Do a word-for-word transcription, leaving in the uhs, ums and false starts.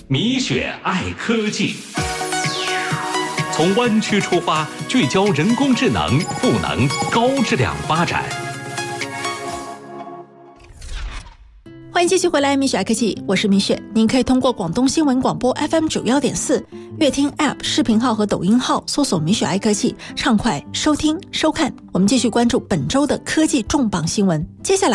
米雪爱科技，从湾区出发，聚焦人工智能赋能高质量发展。 欢迎继续回来，米雪爱科技，我是米雪。您可以通过广东新闻广播 F M 九十一点四、乐听 App 视频号和抖音号搜索米雪爱科技，畅快收听收看。我们继续关注本周的科技重磅新闻。接下来